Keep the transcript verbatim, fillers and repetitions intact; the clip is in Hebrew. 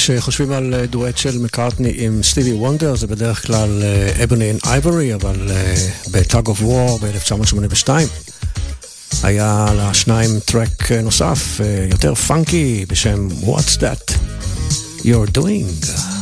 כשחושבים על דואט של מקארטני עם סטיבי וונדר, זה בדרך כלל אבוני אנד אייבורי, אבל ב-Tug of War ב-אלף תשע מאות שמונים ושתיים היה לשניים טרק נוסף, יותר פאנקי, בשם What's That You're Doing.